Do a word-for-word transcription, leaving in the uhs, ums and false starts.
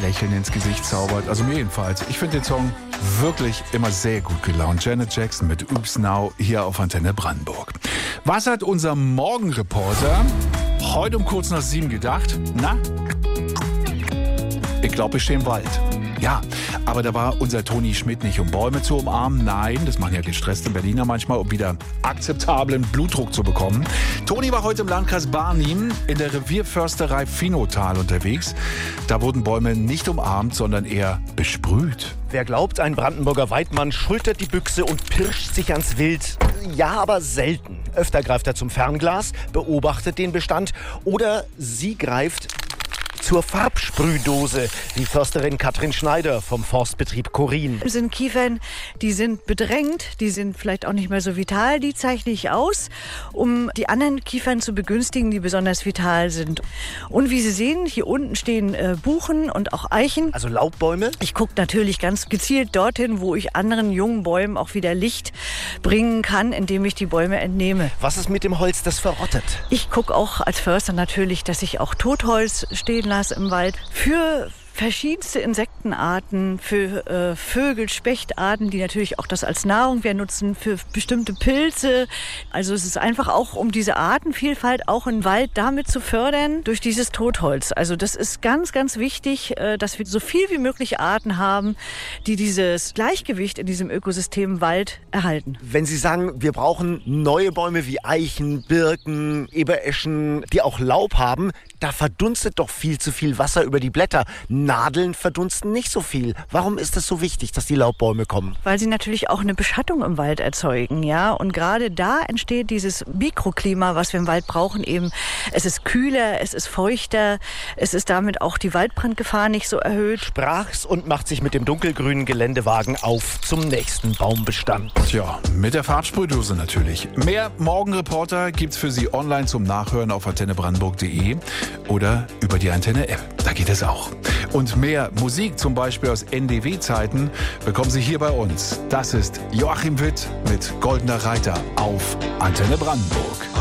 Lächeln ins Gesicht zaubert. Also mir jedenfalls. Ich finde den Song wirklich immer sehr gut gelaunt. Janet Jackson mit Oops Now hier auf Antenne Brandenburg. Was hat unser Morgenreporter heute um kurz nach sieben gedacht? Na? Ich glaube, ich stehe im Wald. Ja, aber da war unser Toni Schmidt nicht, um Bäume zu umarmen. Nein, das machen ja gestresste Berliner manchmal, um wieder akzeptablen Blutdruck zu bekommen. Toni war heute im Landkreis Barnim in der Revierförsterei Vinotal unterwegs. Da wurden Bäume nicht umarmt, sondern eher besprüht. Wer glaubt, ein Brandenburger Weidmann schultert die Büchse und pirscht sich ans Wild? Ja, aber selten. Öfter greift er zum Fernglas, beobachtet den Bestand oder sie greift zur Farbsprühdose, wie Försterin Katrin Schneider vom Forstbetrieb Korin. Das sind Kiefern, die sind bedrängt, die sind vielleicht auch nicht mehr so vital. Die zeichne ich aus, um die anderen Kiefern zu begünstigen, die besonders vital sind. Und wie Sie sehen, hier unten stehen äh, Buchen und auch Eichen. Also Laubbäume? Ich gucke natürlich ganz gezielt dorthin, wo ich anderen jungen Bäumen auch wieder Licht bringen kann, indem ich die Bäume entnehme. Was ist mit dem Holz, das verrottet? Ich gucke auch als Förster natürlich, dass ich auch Totholz stehen lasse im Wald für verschiedenste Insektenarten, für äh, Vögel, Spechtarten, die natürlich auch das als Nahrung wir nutzen, für bestimmte Pilze. Also es ist einfach auch, um diese Artenvielfalt auch im Wald damit zu fördern, durch dieses Totholz. Also das ist ganz, ganz wichtig, äh, dass wir so viel wie möglich Arten haben, die dieses Gleichgewicht in diesem Ökosystem Wald erhalten. Wenn Sie sagen, wir brauchen neue Bäume wie Eichen, Birken, Ebereschen, die auch Laub haben, da verdunstet doch viel zu viel Wasser über die Blätter. Nadeln verdunsten nicht so viel. Warum ist es so wichtig, dass die Laubbäume kommen? Weil sie natürlich auch eine Beschattung im Wald erzeugen, ja. Und gerade da entsteht dieses Mikroklima, was wir im Wald brauchen. Eben, es ist kühler, es ist feuchter, es ist damit auch die Waldbrandgefahr nicht so erhöht. Sprach's und macht sich mit dem dunkelgrünen Geländewagen auf zum nächsten Baumbestand. Tja, mit der Farbsprühdose natürlich. Mehr Morgenreporter gibt's für Sie online zum Nachhören auf antenne brandenburg punkt de oder über die Antenne-App. Da geht es auch. Und mehr Musik, zum Beispiel aus N D W-Zeiten, bekommen Sie hier bei uns. Das ist Joachim Witt mit Goldener Reiter auf Antenne Brandenburg.